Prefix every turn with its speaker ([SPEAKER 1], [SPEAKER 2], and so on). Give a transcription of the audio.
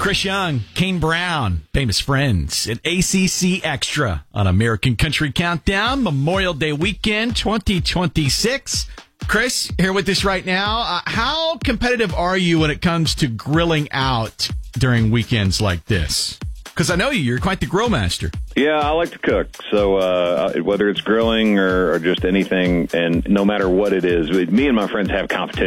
[SPEAKER 1] Chris Young, Kane Brown, famous friends at ACC Extra on American Country Countdown, Memorial Day weekend 2026. Chris, here with us right now. How competitive are you when it comes to grilling out during weekends like this? Because I know you're quite the grill master.
[SPEAKER 2] Yeah, I like to cook. So whether it's grilling or just anything, and no matter what it is, me and my friends have competition.